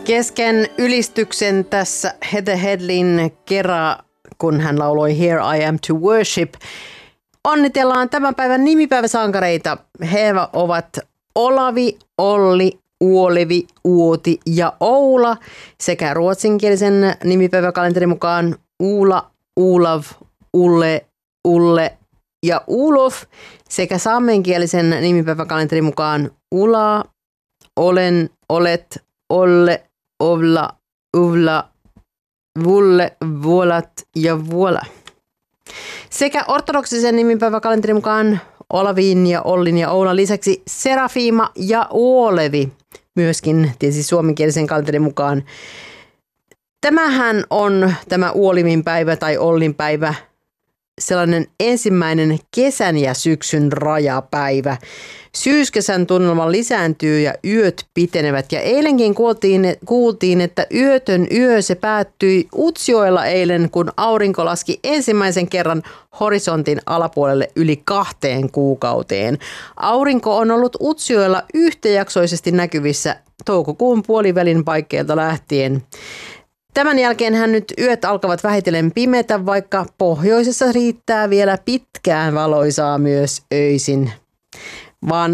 Kesken ylistyksen tässä Heather Headleyn kera, kun hän lauloi Here I Am to Worship, onnitellaan tämän päivän nimipäiväsankareita. He ovat Olavi, Olli, Uolevi, Uoti ja Oula sekä ruotsinkielisen nimipäiväkalenterin mukaan Uula, Ulav, Ulle, Ulle ja Ulof sekä saamenkielisen nimipäiväkalenterin mukaan Ula, Olen, Olet, Olle, Ovla, Uvla, Vulle, Vuolat ja Vuola. Sekä ortodoksisen nimipäiväkalenterin mukaan Olavin ja Ollin ja Oulan lisäksi Serafima ja Uolevi, myöskin tietysti suomenkielisen kalenterin mukaan. Tämähän on tämä Uolivin päivä tai Ollin päivä, sellainen ensimmäinen kesän ja syksyn rajapäivä. Syyskesän tunnelma lisääntyy ja yöt pitenevät. Ja eilenkin kuultiin, että yötön yö se päättyi Utsjoella eilen, kun aurinko laski ensimmäisen kerran horisontin alapuolelle yli 2 kuukauteen. Aurinko on ollut Utsjoella yhtäjaksoisesti näkyvissä toukokuun puolivälin paikkeilta lähtien. Tämän jälkeenhän nyt yöt alkavat vähitellen pimetä, vaikka pohjoisessa riittää vielä pitkään valoisaa myös öisin. Vaan